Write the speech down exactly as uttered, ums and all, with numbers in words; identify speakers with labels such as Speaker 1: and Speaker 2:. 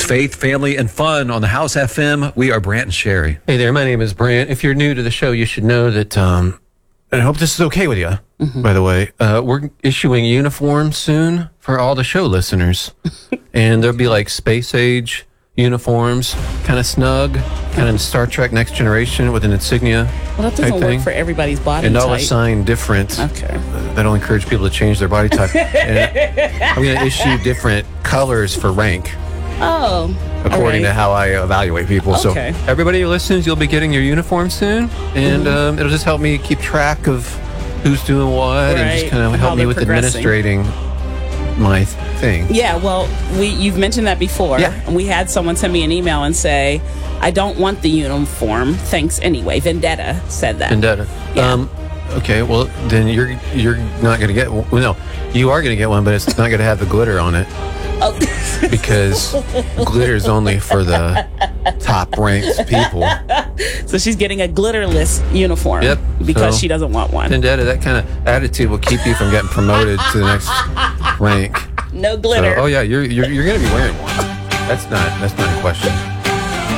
Speaker 1: Faith, Family, and Fun on the House F M. We are Brant and Sherry.
Speaker 2: Hey there, my name is Brant. If you're new to the show, you should know that, um, and I hope this is okay with you, mm-hmm. by the way, uh, we're issuing uniforms soon for all the show listeners. And there'll be like space age uniforms, kind of snug, kind of Star Trek Next Generation with an insignia.
Speaker 3: Well, that doesn't work for everybody's body
Speaker 2: and
Speaker 3: type.
Speaker 2: And I'll assign different.
Speaker 3: Okay.
Speaker 2: Uh, that'll encourage people to change their body type. And I'm going to issue different colors for rank.
Speaker 3: Oh.
Speaker 2: According
Speaker 3: right.
Speaker 2: to how I evaluate people.
Speaker 3: Okay.
Speaker 2: So everybody who listens, you'll be getting your uniform soon. And mm-hmm. um, it'll just help me keep track of who's doing what right. and just kind of help me with administrating my thing.
Speaker 3: Yeah, well, we you've mentioned that before.
Speaker 2: Yeah.
Speaker 3: And we had someone send me an email and say, I don't want the uniform. Thanks anyway. Vendetta said that.
Speaker 2: Vendetta.
Speaker 3: Yeah.
Speaker 2: Um, okay, well, then you're you're not going to get one. Well, no, you are going to get one, but it's not going to have the glitter on it. Oh. Because glitter is only for the top ranked people.
Speaker 3: So she's getting a glitterless uniform.
Speaker 2: Yep.
Speaker 3: Because
Speaker 2: so,
Speaker 3: she doesn't want one.
Speaker 2: Vendetta, that kind of attitude will keep you from getting promoted to the next rank.
Speaker 3: No glitter.
Speaker 2: So, oh yeah, you're you're you're going to be wearing one. That's not that's not a question.